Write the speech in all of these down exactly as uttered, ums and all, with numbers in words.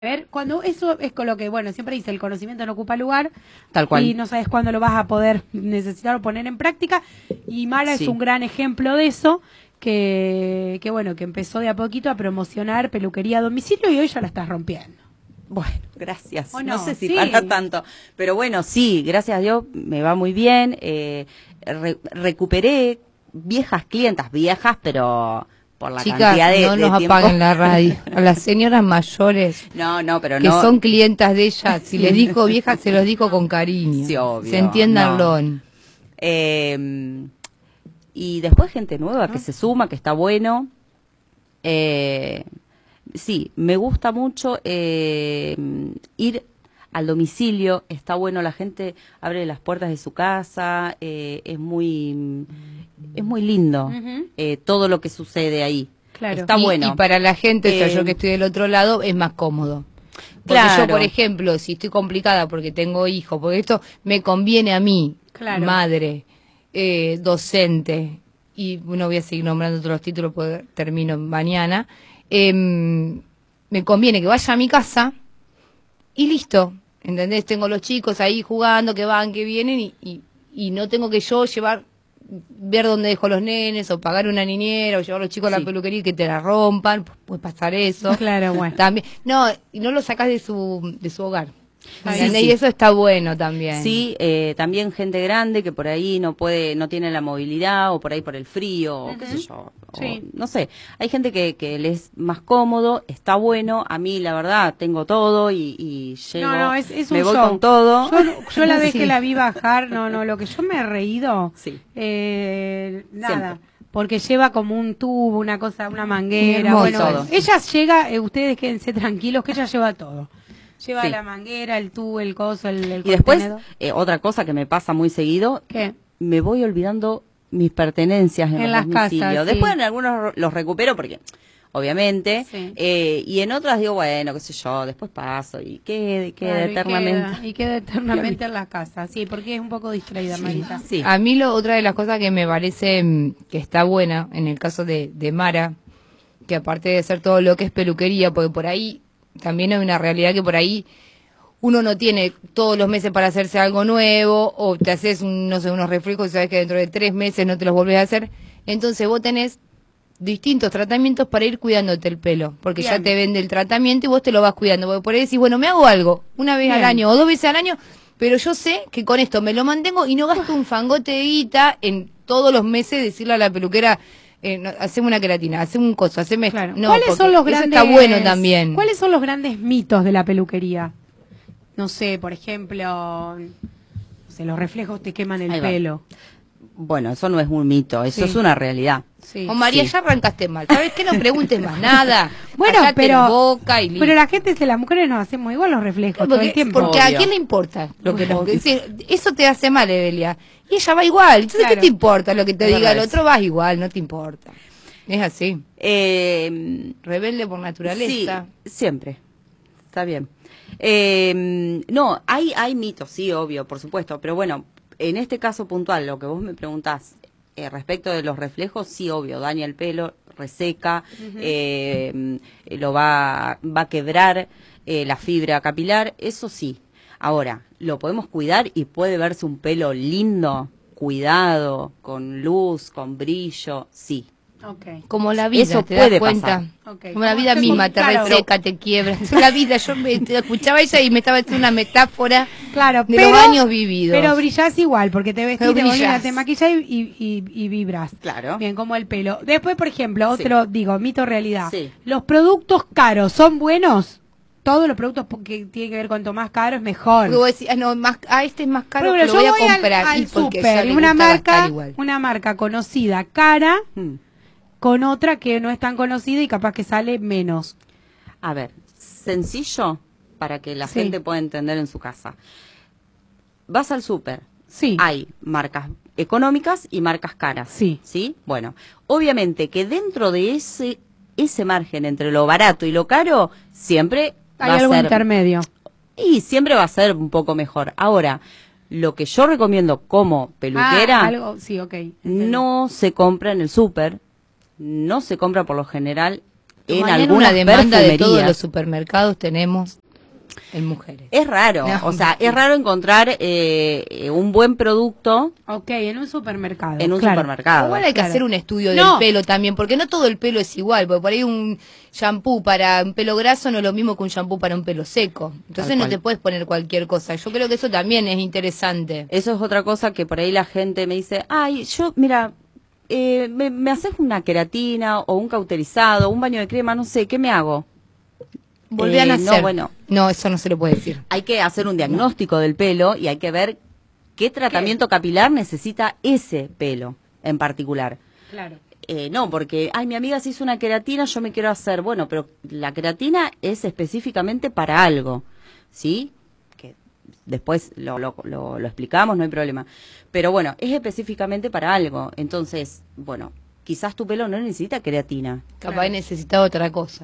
A ver, cuando eso es con lo que, bueno, siempre dice, el conocimiento no ocupa lugar. Tal cual. Y no sabes cuándo lo vas a poder necesitar o poner en práctica. Y Mara Sí. es un gran ejemplo de eso, que, que bueno, que empezó de a poquito a promocionar peluquería a domicilio y hoy ya la estás rompiendo. Bueno, gracias. ¿O no? no? sé si Sí. para tanto. Pero bueno, sí, gracias a Dios me va muy bien. Eh, re- recuperé viejas clientas, viejas, pero por la Chicas, cantidad de, no de nos tiempo. apaguen la radio. A las señoras mayores No, no, pero que no. son clientas de ella, si les dijo vieja, se los dijo con cariño. Sí, obvio, Se entiéndanlo. no. Eh, y después gente nueva que se suma, que está bueno. Eh, sí, me gusta mucho eh, ir al domicilio, está bueno, la gente abre las puertas de su casa, eh, es muy es muy lindo Ujú. eh, todo lo que sucede ahí. Claro. Está y, bueno. y para la gente, o sea, Eh, yo que estoy del otro lado, es más cómodo. Porque Claro. yo, por ejemplo, si estoy complicada porque tengo hijos, porque esto me conviene a mí, Claro. madre, eh, docente, y no voy a seguir nombrando todos los títulos porque termino mañana, eh, me conviene que vaya a mi casa y listo, ¿entendés? Tengo los chicos ahí jugando, que van, que vienen, y, y, y no tengo que yo llevar, ver dónde dejo los nenes, o pagar una niñera, o llevar a los chicos a Sí. la peluquería y que te la rompan, puede pasar eso. Claro, bueno. También, no, y no lo sacás de su, de su hogar. Está ¿Entendés? bien. Y eso está bueno también. Sí, eh, también gente grande que por ahí no puede, no tiene la movilidad o por ahí por el frío o qué sé yo. o Sí. no sé, hay gente que, que le es más cómodo, está bueno. A mí la verdad tengo todo y, y llego, No, no, es, es un me voy show. con todo. Yo, yo la vez Sí. que la vi bajar, no, no, lo que yo me he reído, Sí. eh, nada. Siempre. Porque lleva como un tubo, una cosa, una manguera. Hermoso. Bueno, Todo. ella llega, eh, ustedes quédense tranquilos, que ella lleva todo. Lleva Sí. la manguera, el tubo, el coso, el, el Y después, contenedor. eh, otra cosa que me pasa muy seguido, ¿Qué? me voy olvidando mis pertenencias en, En los las casas, domicilios. sí. Después en algunos los recupero porque, obviamente, Sí. eh, y en otras digo, bueno, qué sé yo, después paso y quede, quede Claro, y eternamente. queda- Y queda eternamente en las casas. Sí, porque es un poco distraída, Marita. Sí. A mí lo, otra de las cosas que me parece mm, que está buena en el caso de, de Mara, que aparte de hacer todo lo que es peluquería, porque por ahí también hay una realidad que por ahí uno no tiene todos los meses para hacerse algo nuevo, o te haces, un, no sé, unos reflejos y sabes que dentro de tres meses no te los volvés a hacer. Entonces vos tenés distintos tratamientos para ir cuidándote el pelo, porque ya Bien. te vende el tratamiento y vos te lo vas cuidando. Porque por ahí decís, bueno, me hago algo una vez Bien. al año o dos veces al año, pero yo sé que con esto me lo mantengo y no gasto un fangote de guita en todos los meses decirle a la peluquera, eh, no, haceme una queratina, haceme un coso, haceme esto. Claro. No, ¿Cuáles porque son los eso grandes? está bueno también. ¿Cuáles son los grandes mitos de la peluquería? No sé, por ejemplo, no sé, los reflejos te queman el Ahí va. pelo. Bueno, eso no es un mito, eso Sí. es una realidad. Sí. O María, Sí. ya arrancaste mal. ¿Sabes qué? No preguntes más nada. Bueno, Callate pero la boca y listo. pero la gente, se las mujeres nos hacemos igual los reflejos todo el Porque, tiempo. porque a Obvio. quién le importa lo que nos, Obvio. sí, eso te hace mal, Evelia. Y ella va igual. Entonces, Claro. ¿qué te importa lo que te Es diga el verdad otro? Vas igual, no te importa. Es así. Eh, Rebelde por naturaleza. Sí, siempre. Está bien. Eh, no, hay, hay mitos, sí, obvio, por supuesto, pero bueno, en este caso puntual, lo que vos me preguntás eh, respecto de los reflejos, sí, obvio, daña el pelo, reseca, eh, lo va, va a quebrar eh, la fibra capilar, eso sí. Ahora, lo podemos cuidar y puede verse un pelo lindo, cuidado, con luz, con brillo, sí. Okay. Como la vida, Eso ¿te das puede cuenta? pasar. Ok. Como la vida Como- misma, te claro. reseca, te quiebra. Es la vida, yo me, te escuchaba ella y me estaba haciendo una metáfora Claro, de pero, los años vividos. pero brillás igual, porque te vestís, Pero te, brillás. bonita, te maquillás y, y, y, y vibras. Claro. Bien, como el pelo. Después, por ejemplo, Sí. otro, digo, mito realidad. Sí. ¿Los productos caros son buenos? Todos los productos que tienen que ver cuanto más caro es mejor. Porque vos decís, ah, no, más, ah, este es más caro, Por que ejemplo, lo yo voy a voy al- comprar. al, y porque súper, ya le y una gusta gastar marca, igual. una marca conocida, cara, Mm. con otra que no es tan conocida y capaz que sale menos. A ver, sencillo para que la Sí. gente pueda entender en su casa. Vas al súper, Sí. hay marcas económicas y marcas caras. Sí. ¿Sí? Bueno, obviamente que dentro de ese ese margen entre lo barato y lo caro, siempre Hay va a algo ser intermedio. y siempre va a ser un poco mejor. Ahora, lo que yo recomiendo como peluquera Ah, algo, sí, ok. entendí. no se compra en el súper, no se compra por lo general en Mañana algunas una demanda de todos perfumerías. los supermercados tenemos en mujeres. Es raro, No, o sea, sí. es raro encontrar eh, un buen producto Ok, en un supermercado. en un claro. supermercado. Igual hay que Claro. hacer un estudio No. del pelo también, porque no todo el pelo es igual, porque por ahí un shampoo para un pelo graso no es lo mismo que un shampoo para un pelo seco. Entonces Tal no cual. te puedes poner cualquier cosa. Yo creo que eso también es interesante. Eso es otra cosa que por ahí la gente me dice, ay, yo, mira, eh, me, me haces una queratina o un cauterizado, un baño de crema, no sé, ¿qué me hago? Volví Eh, a no, nacer. bueno. No, eso no se lo puede decir. Hay que hacer un diagnóstico del pelo y hay que ver qué tratamiento capilar necesita ese pelo en particular. Claro. Eh, no, porque, ay, mi amiga se hizo una queratina, yo me quiero hacer. Bueno, pero la queratina es específicamente para algo, ¿sí? Que después lo, lo, lo, lo explicamos, no hay problema. Pero bueno, es específicamente para algo. Entonces, bueno, quizás tu pelo no necesita queratina. Capaz Claro. necesitaba otra cosa.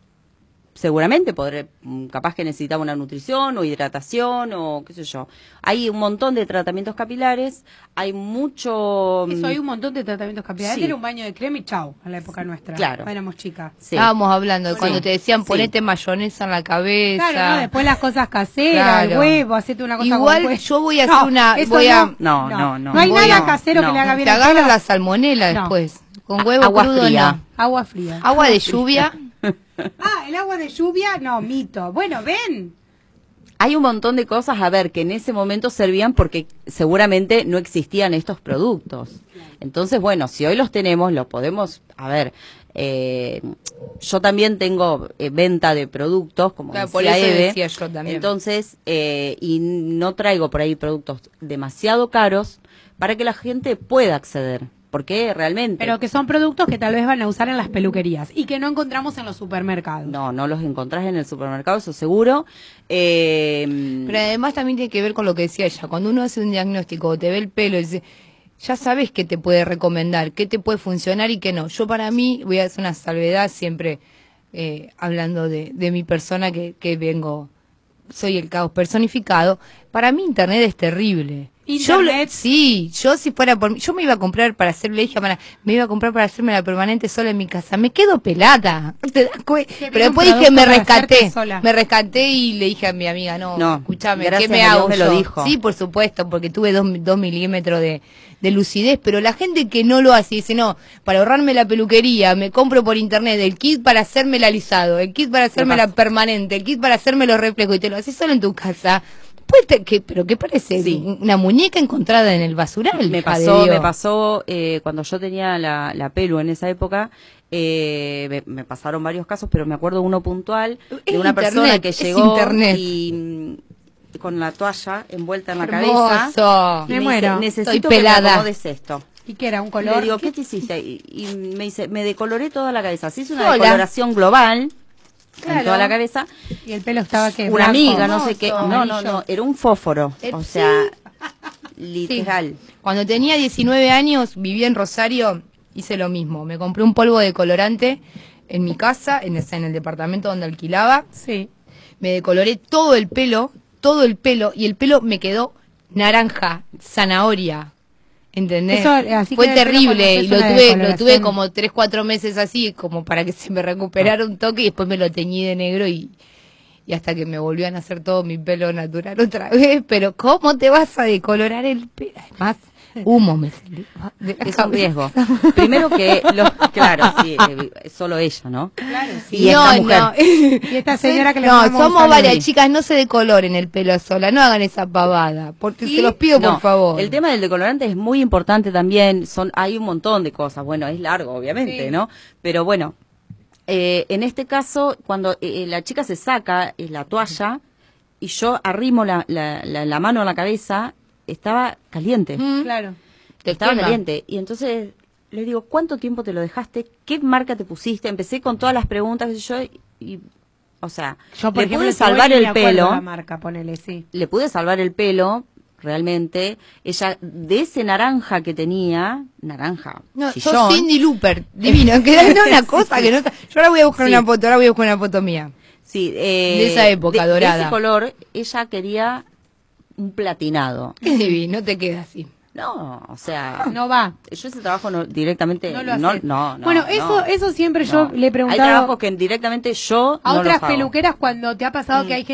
Seguramente podré, mm, capaz que necesitaba una nutrición o hidratación o qué sé yo. Hay un montón de tratamientos capilares, hay mucho... Eso, mm, hay un montón de tratamientos capilares. Sí. Era un baño de crema y chau, en la época nuestra. Claro. Cuando éramos chicas. sí. Estábamos hablando de Sí. cuando te decían Sí. ponete mayonesa en la cabeza. Claro, ¿no? Después las cosas caseras, el Claro. huevo, hacete una cosa Igual con huevo. yo voy a hacer una- eso voy a- No, no, no. No hay Voy nada a- casero no. que le haga bien Te al agarra pelo. la salmonela No. después. Con huevo Agua crudo fría. no. Agua fría. Agua de lluvia. Ah, el agua de lluvia, no, mito. Bueno, ven. Hay un montón de cosas, a ver, que en ese momento servían porque seguramente no existían estos productos. Entonces, bueno, si hoy los tenemos, los podemos, a ver, eh, yo también tengo eh, venta de productos, como Claro, por decía eso Eve. decía yo también. Entonces, eh, y no traigo por ahí productos demasiado caros para que la gente pueda acceder. Porque realmente... Pero que son productos que tal vez van a usar en las peluquerías y que no encontramos en los supermercados. No, no los encontrás en el supermercado, eso seguro. Eh, Pero además también tiene que ver con lo que decía ella. Cuando uno hace un diagnóstico o te ve el pelo y dice, ya sabes qué te puede recomendar, qué te puede funcionar y qué no. Yo para mí voy a hacer una salvedad siempre eh, hablando de, de mi persona que, que vengo, soy el caos personificado. Para mí Internet es terrible. Internet. Yo, sí, yo si fuera por mí, yo me iba a comprar para hacer, le dije a Mara, me iba a comprar para hacerme la permanente sola en mi casa. Me quedo pelada. ¿Te das cue- Que Pero viene un después dije, producto me para hacerte rescaté. sola. Me rescaté y le dije a mi amiga, no, No, escúchame, ¿qué gracias me a Dios hago me lo yo? dijo. Sí, por supuesto, porque tuve dos, dos milímetros de, de lucidez, pero la gente que no lo hace, dice, no, para ahorrarme la peluquería, me compro por internet el kit para hacerme el alisado, el kit para hacerme la pasa. permanente, el kit para hacerme los reflejos, y te lo haces solo en tu casa. Pues te- ¿qué, ¿Pero qué parece? Sí. Una muñeca encontrada en el basural. me hija de pasó, Dios. me pasó eh, cuando yo tenía la, la pelu en esa época, eh, me, me pasaron varios casos, pero me acuerdo uno puntual Es de una internet, persona que es llegó internet. y mm, con la toalla envuelta en la Hermoso. cabeza. y Me me muero. dice, Estoy necesito que me pelada. acomodes esto. ¿Y qué era? ¿Un Le color? digo, ¿qué te hiciste? Y, y me dice, me decoloré toda la cabeza. Se hizo una Sola. decoloración global Claro. en toda la cabeza. Y el pelo estaba que Una blanco. amiga, no sé qué. hermoso, No, no, amarillo. no, era un fósforo. Eh, O sí. sea, literal. Cuando tenía diecinueve años, vivía en Rosario, hice lo mismo. Me compré un polvo de colorante en mi casa, en el, en el departamento donde alquilaba. Sí. Me decoloré todo el pelo, todo el pelo, y el pelo me quedó naranja, zanahoria. ¿Entendés? Eso, así Fue queda el pelo cuando terrible. haces Y lo una tuve, lo decoloración. tuve como tres, cuatro meses así, como para que se me recuperara un toque, y después me lo teñí de negro y, y hasta que me volvió a nacer todo mi pelo natural otra vez. Pero ¿cómo te vas a decolorar el pelo? Además, humo me salió de la Es un cabeza. riesgo. Primero que, los, claro, sí, eh, solo ella, ¿no? Claro, sí. Y esta mujer. no. Y esta señora que le No, mandamos un somos saludo. varias chicas, no se decoloren el pelo sola, no hagan esa pavada, porque ¿Y? se los pido No, por favor. el tema del decolorante es muy importante también. Son, hay un montón de cosas. Bueno, es largo, obviamente, Sí. ¿no? Pero bueno, eh, en este caso, cuando eh, la chica se saca eh, la toalla y yo arrimo la, la, la, la mano a la cabeza, estaba caliente. Mm, Claro. te Estaba quema. caliente. Y entonces le digo, ¿cuánto tiempo te lo dejaste? ¿Qué marca te pusiste? Empecé con todas las preguntas y yo, y, y, o sea, Yo, por le ejemplo, pude si voy, salvar ni me el acuerdo pelo, la marca, ponele, sí. le pude salvar el pelo, realmente. Ella, de ese naranja que tenía, naranja, No, chillón, sos Cindy Looper, divino, que era una cosa que no está- Yo ahora voy a buscar Sí. una foto, ahora voy a buscar una foto mía. sí, eh, de esa época de- dorada. De ese color, ella quería un platinado. Qué divino, te queda así. No, o sea, No va. yo ese trabajo no, directamente No lo no, haces. no, no, Bueno, no. eso eso siempre No. yo le he Hay preguntado trabajos que directamente yo a no otras los hago. peluqueras cuando te ha pasado Mm. que hay gente